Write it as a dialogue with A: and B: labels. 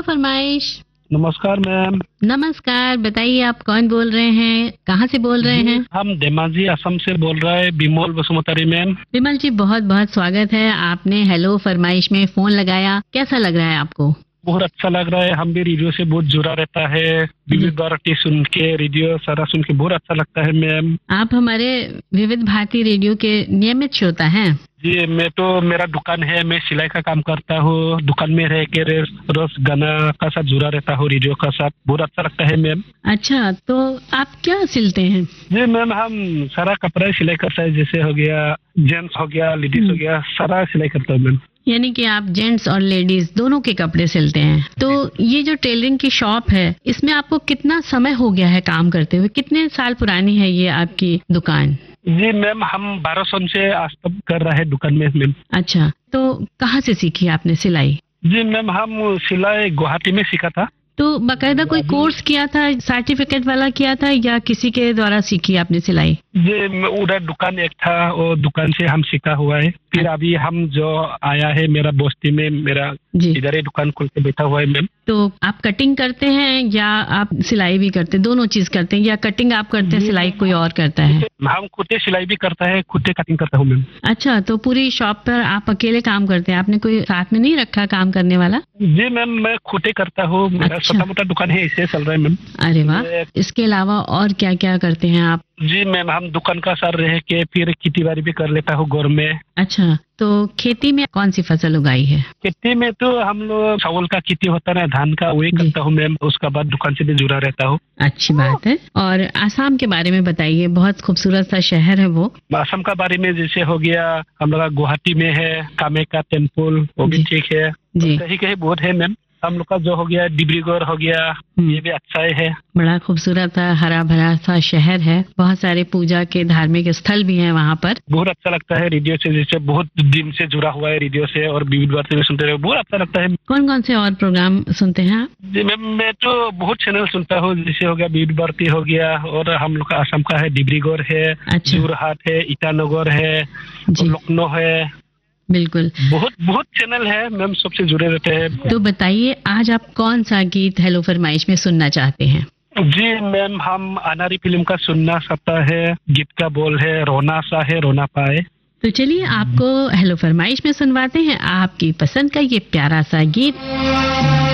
A: Hello फरमाइश।
B: नमस्कार ma'am.
A: नमस्कार, बताइए आप कौन बोल रहे हैं, कहाँ से बोल रहे हैं?
B: हम धेमाजी असम से बोल रहे हैं, बिमल बसुमतारी मैम।
A: विमल जी, बहुत बहुत स्वागत है, आपने हेलो फरमाइश में फोन लगाया। कैसा लग रहा है आपको?
B: बहुत अच्छा लग रहा है, हम भी रेडियो से बहुत जुड़ा रहता है, विविध भारती सुन के, रेडियो सारा सुन के बहुत अच्छा लगता है मैम।
A: आप हमारे विविध भारती रेडियो के नियमित श्रोता हैं?
B: जी, मैं तो मेरा दुकान है, मैं सिलाई का काम करता हूँ, दुकान में रह के रोज गाना का साथ जुड़ा रहता हूँ, रेडियो का साथ बहुत अच्छा लगता है मैम।
A: अच्छा, तो आप क्या सिलते हैं?
B: जी मैम, हम सारा कपड़ा सिलाई करता है, जैसे हो गया जेंट्स हो गया, लेडीज हो गया, सारा सिलाई करता हूँ मैम।
A: यानी कि आप जेंट्स और लेडीज दोनों के कपड़े सिलते हैं। तो ये जो टेलरिंग की शॉप है, इसमें आपको कितना समय हो गया है काम करते हुए? कितने साल पुरानी है ये आपकी दुकान?
B: जी मैम, हम 12 साल से आज तक कर रहे हैं दुकान में मैम।
A: अच्छा, तो कहाँ से सीखी आपने सिलाई?
B: जी मैम, हम सिलाई गुवाहाटी में सीखा था।
A: तो बाकायदा कोई कोर्स किया था, सर्टिफिकेट वाला किया था, या किसी के द्वारा सीखी आपने सिलाई?
B: जी, उधर दुकान एक था, और दुकान से हम सीखा हुआ है। फिर अभी हम जो आया है मेरा बस्ती में, मेरा इधर ही दुकान खोल के बैठा हुआ है मैम।
A: तो आप कटिंग करते हैं या आप सिलाई भी करते हैं? दोनों चीज करते हैं, या कटिंग आप करते हैं, सिलाई कोई और करता है?
B: हम खुद सिलाई भी करता है, खुद कटिंग करता हूँ मैम।
A: अच्छा, तो पूरी शॉप पर आप अकेले काम करते हैं, आपने कोई साथ में नहीं रखा काम करने वाला?
B: जी मैम, मैं खुद करता हूँ, मेरा छोटा मोटा दुकान है, इससे चल रहा है मैम।
A: अरे वाह, इसके अलावा और क्या क्या करते हैं आप?
B: जी मैम, हम दुकान का साथ रह के फिर खेती बाड़ी भी कर लेता हूँ घर में।
A: अच्छा, तो खेती में कौन सी फसल उगाई है?
B: खेती में तो हम लोग चावल का खेती होता है, धान का, वही करता हूँ मैम। उसका बाद दुकान से भी जुड़ा रहता हूँ।
A: अच्छी बात है। और आसाम के बारे में बताइए, बहुत खूबसूरत सा शहर है वो।
B: आसाम का बारे में जैसे हो गया, हम लोग गुवाहाटी में है कामाख्या टेम्पल, वो भी ठीक है। कहीं कहीं बहुत है मैम। हम लोग का जो हो गया डिब्रूगढ़ हो गया, ये भी अच्छा है।
A: बड़ा खूबसूरत हरा भरा सा शहर है, बहुत सारे पूजा के धार्मिक स्थल भी हैं वहाँ पर।
B: बहुत अच्छा लगता है रेडियो से, जैसे बहुत दिन से जुड़ा हुआ है रेडियो से, और विविध भारती में सुनते रहे, बहुत अच्छा लगता है।
A: कौन कौन से और प्रोग्राम सुनते हैं आप? जी
B: मैम, मैं तो बहुत चैनल सुनता हूँ, जैसे हो गया विविध भारती हो गया, और हम लोग का असम का है डिब्रूगढ़ है, जोरहाट है, ईटानगर है, लखनऊ है।
A: बिल्कुल,
B: बहुत बहुत चैनल है मैम, सबसे जुड़े रहते हैं।
A: तो बताइए, आज आप कौन सा गीत हेलो फरमाइश में सुनना चाहते हैं?
B: जी मैम, हम अनारी फिल्म का सुनना चाहता है, गीत का बोल है रोना सा है रोना पाए। तो चलिए आपको हेलो फरमाइश में सुनवाते हैं आपकी पसंद का ये प्यारा सा गीत।